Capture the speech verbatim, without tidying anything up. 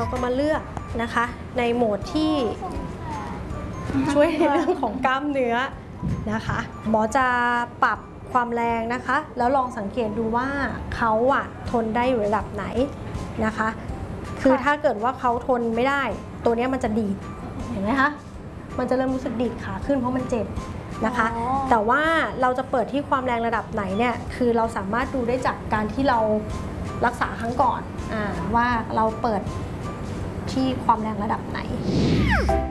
ก็มาเลือกนะคะในโหมดที่ช่วยในเรื่องของกล้ามเนื้อนะคะหมอจะปรับความแรงนะคะแล้วลองสังเกตดูว่าเขาอะทนได้อยู่ระดับไหนนะคะคือถ้าเกิดว่าเขาทนไม่ได้ตัวนี้มันจะดีดเห็นไหมคะมันจะเริ่มรู้สึกดีดขาขึ้นเพราะมันเจ็บนะคะแต่ว่าเราจะเปิดที่ความแรงระดับไหนเนี่ยคือเราสามารถดูได้จากการที่เรารักษาครั้งก่อนอ่าว่าเราเปิดที่ความแรงระดับไหน